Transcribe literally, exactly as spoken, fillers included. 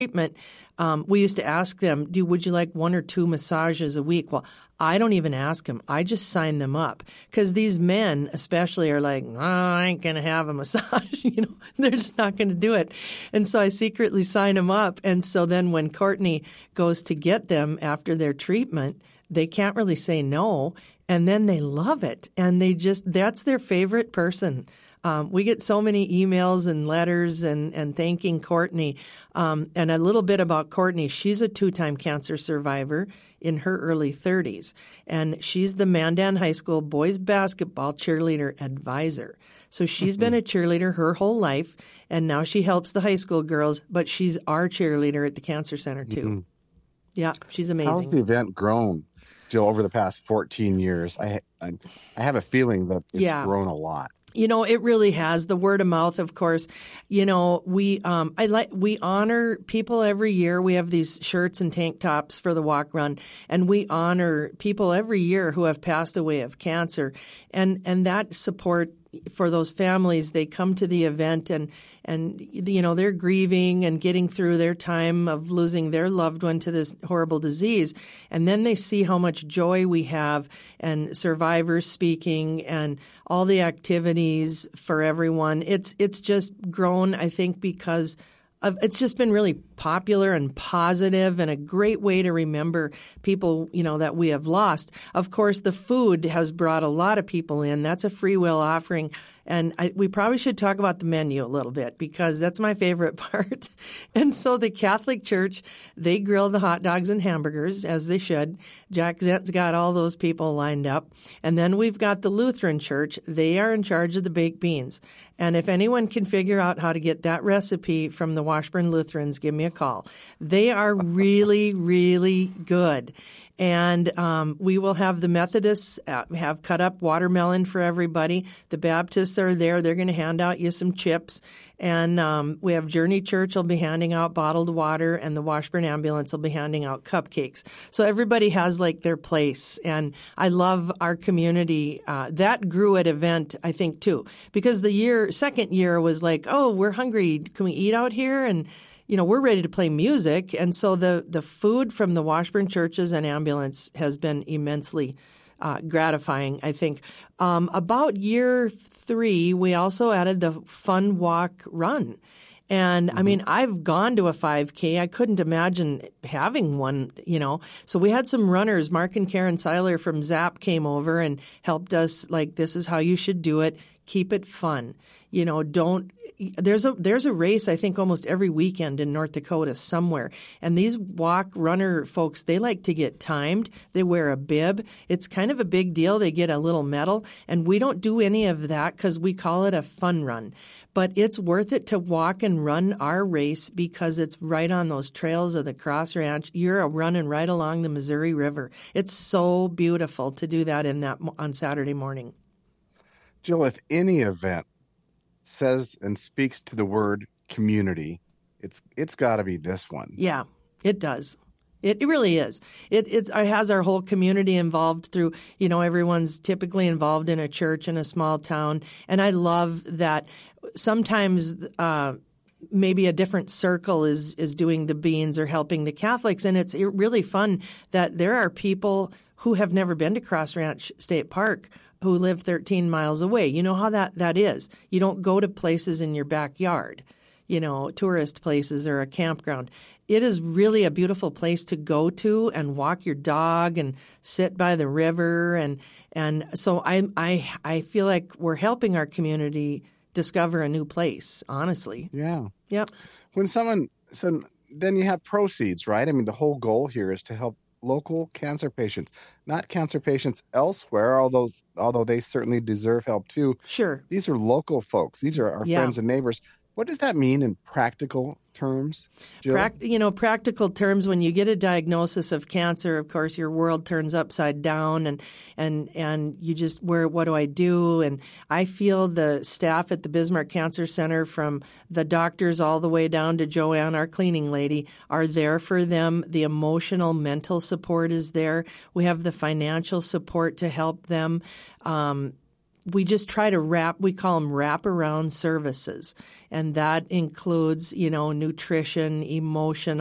treatment, um, we used to ask them, "Do would you like one or two massages a week?" Well, I don't even ask them. I just sign them up because these men especially are like, oh, I ain't going to have a massage. You know, they're just not going to do it. And so I secretly sign them up. And so then when Courtney goes to get them after their treatment, they can't really say no. And then they love it. And they just, that's their favorite person. Um, we get so many emails and letters and, and thanking Courtney. Um, and a little bit about Courtney. She's a two-time cancer survivor in her early thirties. And she's the Mandan High School boys basketball cheerleader advisor. So she's mm-hmm. been a cheerleader her whole life, and now she helps the high school girls, but she's our cheerleader at the Cancer Center too. Mm-hmm. Yeah, she's amazing. How's the event grown, Jill, over the past fourteen years? I I, I have a feeling that it's yeah. grown a lot. You know, it really has. The word of mouth, of course. You know, we um, I like we honor people every year. We have these shirts and tank tops for the walk run, and we honor people every year who have passed away of cancer, and and that support for those families. They come to the event and and you know they're grieving and getting through their time of losing their loved one to this horrible disease, and then they see how much joy we have and survivors speaking and all the activities for everyone. It's it's just grown, I think, because of, it's just been really popular and positive and a great way to remember people, you know, that we have lost. Of course, the food has brought a lot of people in. That's a free will offering. And I, we probably should talk about the menu a little bit because that's my favorite part. And so the Catholic Church, they grill the hot dogs and hamburgers, as they should. Jack Zent's got all those people lined up. And then we've got the Lutheran Church. They are in charge of the baked beans. And if anyone can figure out how to get that recipe from the Washburn Lutherans, give me a call. They are really, really good. And um, we will have the Methodists uh, have cut up watermelon for everybody. The Baptists are there. They're going to hand out you some chips. And um, we have Journey Church will be handing out bottled water, and the Washburn Ambulance will be handing out cupcakes. So everybody has like their place. And I love our community. Uh, that grew at event, I think, too, because the year second year was like, oh, we're hungry. Can we eat out here? And you know, we're ready to play music. And so the, the food from the Washburn churches and ambulance has been immensely uh, gratifying, I think. Um, about year three, we also added the Fun Walk Run. And mm-hmm. I mean, I've gone to a five K. I couldn't imagine having one, you know. So we had some runners. Mark and Karen Seiler from Zap came over and helped us, like, this is how you should do it. Keep it fun. You know, don't – there's a there's a race, I think, almost every weekend in North Dakota somewhere. And these walk runner folks, they like to get timed. They wear a bib. It's kind of a big deal. They get a little medal. And we don't do any of that because we call it a fun run. But it's worth it to walk and run our race because it's right on those trails of the Cross Ranch. You're running right along the Missouri River. It's so beautiful to do that in that on Saturday morning. Jill, if any event says and speaks to the word community, it's it's got to be this one. Yeah, it does. It, it really is. It it's, it has our whole community involved through, you know, everyone's typically involved in a church in a small town. And I love that sometimes uh, maybe a different circle is, is doing the beans or helping the Catholics. And it's really fun that there are people who have never been to Cross Ranch State Park who live thirteen miles away. You know how that, that is. You don't go to places in your backyard, you know, tourist places or a campground. It is really a beautiful place to go to and walk your dog and sit by the river. And and so I I I feel like we're helping our community discover a new place, honestly. Yeah. Yep. When someone so then you have proceeds, right? I mean, the whole goal here is to help local cancer patients, not cancer patients elsewhere, although although they certainly deserve help too. Sure. These are local folks. These are our yeah. friends and neighbors. What does that mean in practical terms, Jill? Pract- you know, practical terms, when you get a diagnosis of cancer, of course, your world turns upside down and and and you just, where, what do I do? And I feel the staff at the Bismarck Cancer Center, from the doctors all the way down to Joanne, our cleaning lady, are there for them. The emotional, mental support is there. We have the financial support to help them. Um we just try to wrap, we call them wraparound services. And that includes, you know, nutrition, emotional,